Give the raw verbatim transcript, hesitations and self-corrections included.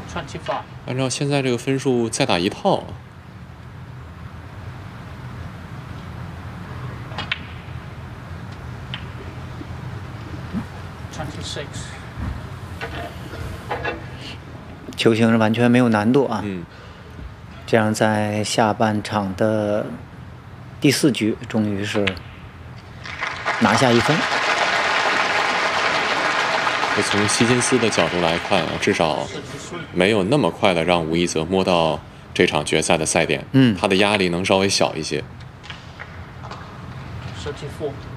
按照现在这个分数，再打一套。 球形是完全没有难度啊。 嗯。 这样在下半场的第四局，终于是拿下一分。 就从希金斯的角度来看啊，至少没有那么快的让吴一泽摸到这场决赛的赛点， 嗯， 他的压力能稍微小一些。 十七负。